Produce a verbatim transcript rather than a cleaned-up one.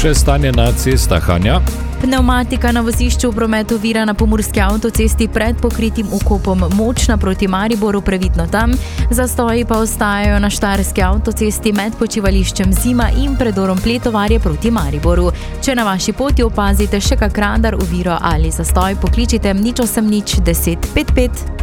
Še stanje na cestah, Anja. Pnevmatika na vozišču v prometu vira na pomurski avtocesti pred pokritim vkopom Močna proti Mariboru, previdno tam. Zastoji pa ostajajo na štajerski avtocesti med počivališčem Zima in predorom Pletovarje proti Mariboru. Če na vaši poti opazite še kak radar, oviro ali zastoj, pokličite nič osem nič deset pet pet.